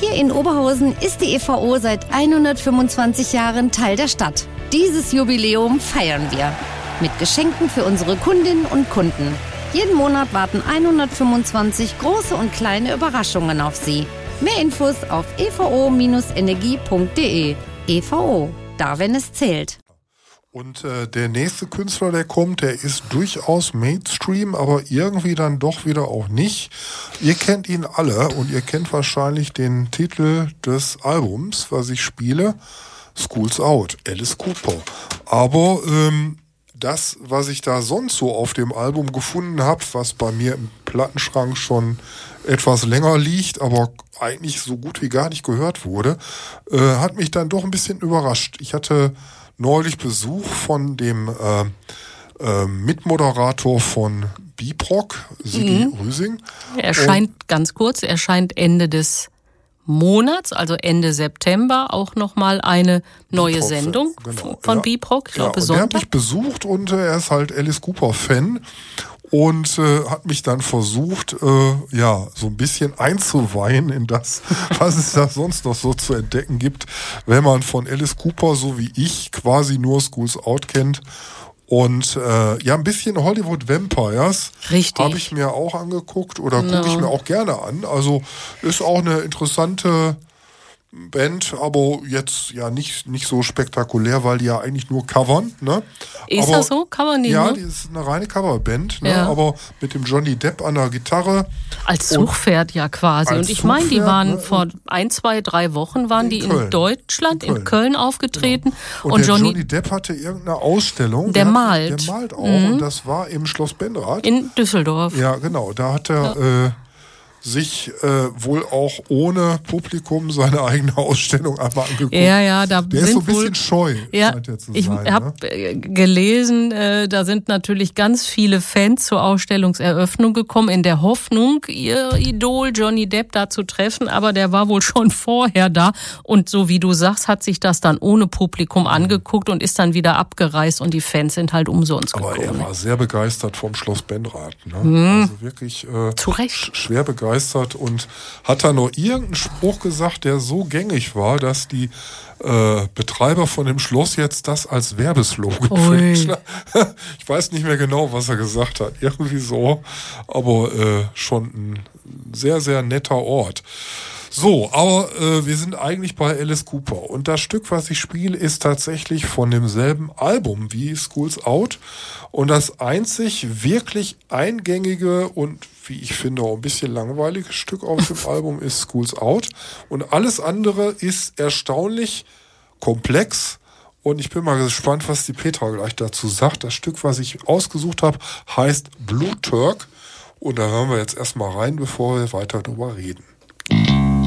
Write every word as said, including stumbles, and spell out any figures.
Hier in Oberhausen ist die E V O seit hundertfünfundzwanzig Jahren Teil der Stadt. Dieses Jubiläum feiern wir mit Geschenken für unsere Kundinnen und Kunden. Jeden Monat warten hundertfünfundzwanzig große und kleine Überraschungen auf Sie. Mehr Infos auf e v o Bindestrich energie punkt de. E V O, da wenn es zählt. Und äh, der nächste Künstler, der kommt, der ist durchaus Mainstream, aber irgendwie dann doch wieder auch nicht. Ihr kennt ihn alle und ihr kennt wahrscheinlich den Titel des Albums, was ich spiele, School's Out, Alice Cooper. Aber ähm, das, was ich da sonst so auf dem Album gefunden habe, was bei mir im Plattenschrank schon etwas länger liegt, aber eigentlich so gut wie gar nicht gehört wurde, äh, hat mich dann doch ein bisschen überrascht. Ich hatte neulich Besuch von dem äh, äh, Mitmoderator von Bebop, Sigi mhm. Rüsing. Er erscheint, und, ganz kurz, er erscheint Ende des Monats, also Ende September, auch nochmal eine neue Bebop, Sendung genau, von ja. Bebop, ich glaube ja, Sonntag. Der hat mich besucht und äh, er ist halt Alice Cooper-Fan. Und äh, hat mich dann versucht, äh, ja, so ein bisschen einzuweihen in das, was es da sonst noch so zu entdecken gibt, wenn man von Alice Cooper, so wie ich, quasi nur School's Out kennt. Und äh, ja, ein bisschen Hollywood Vampires habe ich mir auch angeguckt oder no. gucke ich mir auch gerne an. Also ist auch eine interessante Band, aber jetzt ja nicht nicht so spektakulär, weil die ja eigentlich nur covern, ne? Ist aber, das so? Covern die Ja, nur? die ist eine reine Coverband, ne? Ja. Aber mit dem Johnny Depp an der Gitarre. Als Zugpferd ja quasi. Und ich meine, die waren ne? vor ein, zwei, drei Wochen waren in die Köln. in Deutschland, in Köln, in Köln aufgetreten. Genau. Und, und der Johnny, Johnny Depp hatte irgendeine Ausstellung. Der, der malt. Hat, der malt auch mhm. und das war im Schloss Benrath. In Düsseldorf. Ja, genau. Da hat er ja. äh, sich äh, wohl auch ohne Publikum seine eigene Ausstellung einmal angeguckt. Ja, ja, da der sind ist so ein bisschen wohl, scheu. Ja, scheint er zu ich habe ne? gelesen, äh, da sind natürlich ganz viele Fans zur Ausstellungseröffnung gekommen, in der Hoffnung, ihr Idol Johnny Depp da zu treffen, aber der war wohl schon vorher da und so wie du sagst, hat sich das dann ohne Publikum mhm. angeguckt und ist dann wieder abgereist und die Fans sind halt umsonst aber gekommen. Aber er war sehr begeistert vom Schloss Benrath. Ne? Mhm. Also wirklich äh, zu Recht. schwer begeistert. Und hat da noch irgendeinen Spruch gesagt, der so gängig war, dass die äh, Betreiber von dem Schloss jetzt das als Werbeslogan finden. Ich weiß nicht mehr genau, was er gesagt hat. Irgendwie so, aber äh, schon ein sehr, sehr netter Ort. So, aber äh, wir sind eigentlich bei Alice Cooper und das Stück, was ich spiele, ist tatsächlich von demselben Album wie School's Out und das einzig wirklich eingängige und wie ich finde auch ein bisschen langweilige Stück auf dem Album ist School's Out und alles andere ist erstaunlich komplex und ich bin mal gespannt, was die Petra gleich dazu sagt. Das Stück, was ich ausgesucht habe, heißt Blue Turk und da hören wir jetzt erstmal rein, bevor wir weiter drüber reden.